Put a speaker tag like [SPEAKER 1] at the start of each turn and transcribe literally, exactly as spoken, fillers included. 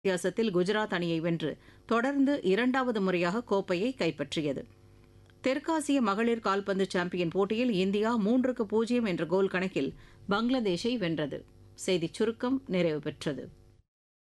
[SPEAKER 1] வித்தியாசத்தில் குஜராத் அணியை வென்று தொடர்ந்து இரண்டாவது முறையாக கோப்பையை கைப்பற்றியது. தெற்காசிய மகளிர் கால்பந்து சாம்பியன் போட்டியில் இந்தியா மூன்றுக்கு பூஜ்ஜியம் என்ற கோல் கணக்கில் பங்களாதேஷை வென்றது. செய்திச் சுருக்கம் நிறைவு பெற்றது.